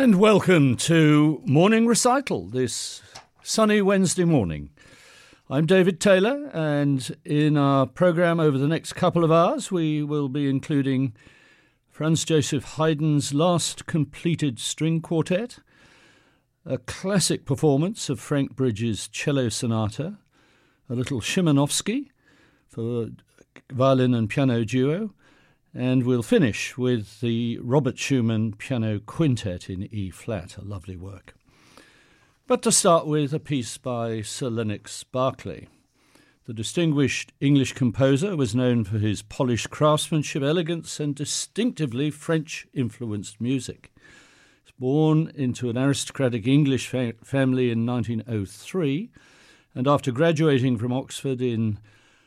And welcome to Morning Recital this sunny Wednesday morning. I'm David Taylor, and in our programme over the next couple of hours we will be including Franz Joseph Haydn's last completed string quartet, a classic performance of Frank Bridges' cello sonata, a little Szymanowski for violin and piano duo, and we'll finish with the Robert Schumann Piano Quintet in E-flat, a lovely work. But to start with, a piece by Sir Lennox Berkeley. The distinguished English composer was known for his polished craftsmanship, elegance, and distinctively French-influenced music. He was born into an aristocratic English family in 1903, and after graduating from Oxford in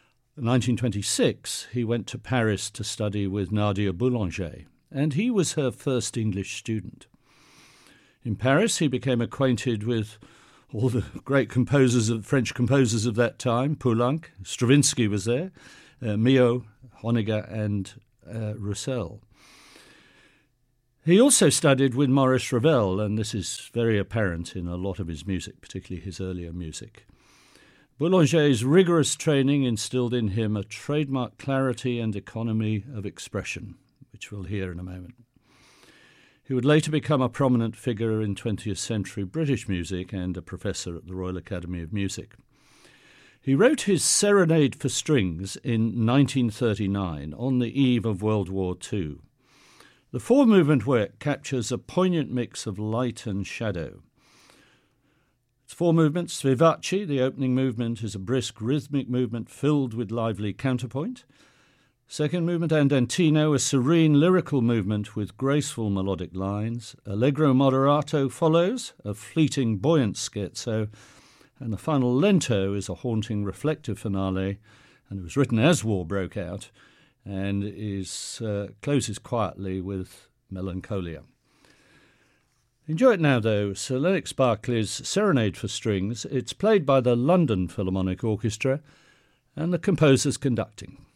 1926, he went to Paris to study with Nadia Boulanger, and he was her first English student. In Paris, he became acquainted with all the great French composers of that time. Poulenc, Stravinsky was there, Milhaud, Honegger, and Roussel. He also studied with Maurice Ravel, and this is very apparent in a lot of his music, particularly his earlier music. Boulanger's rigorous training instilled in him a trademark clarity and economy of expression, which we'll hear in a moment. He would later become a prominent figure in 20th century British music and a professor at the Royal Academy of Music. He wrote his Serenade for Strings in 1939, on the eve of World War II. The four-movement work captures a poignant mix of light and shadow. It's four movements. Vivace, the opening movement, is a brisk rhythmic movement filled with lively counterpoint. Second movement, Andantino, a serene lyrical movement with graceful melodic lines. Allegro moderato follows, a fleeting buoyant scherzo. And the final lento is a haunting reflective finale, and it was written as war broke out, and closes quietly with melancholia. Enjoy it now, though. Sir Lennox Berkeley's Serenade for Strings. It's played by the London Philharmonic Orchestra, and the composer's conducting.